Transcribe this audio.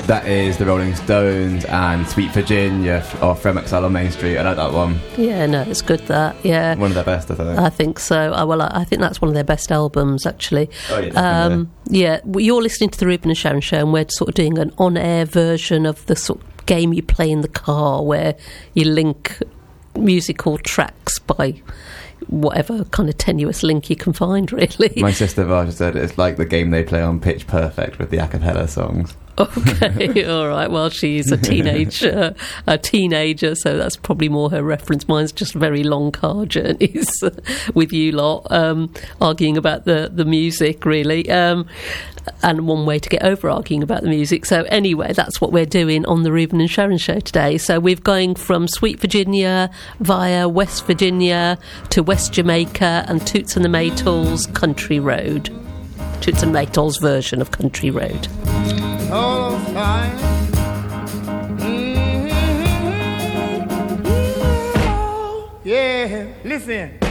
That is the Rolling Stones and Sweet Virginia off From Exile on Main Street. I like that one. Yeah, no, it's good, that, yeah. One of their best, I think. I think so. I think that's one of their best albums, actually. Oh, yeah, definitely. Yeah, you're listening to the Ruben and Sharon Show, and we're sort of doing an on-air version of the sort of game you play in the car where you link musical tracks by whatever kind of tenuous link you can find, really. My sister Vaja said it's like the game they play on Pitch Perfect with the a cappella songs. Okay, all right. Well, she's a teenager, so that's probably more her reference. Mine's just very long car journeys with you lot, arguing about the music, really. And one way to get over arguing about the music. So anyway, that's what we're doing on the Ruben and Sharon Show today. So we're going from Sweet Virginia via West Virginia to West Jamaica and Toots and the Maytals Country Road. Toots and Maytals version of Country Road. All fine. Mm-hmm. Yeah, listen.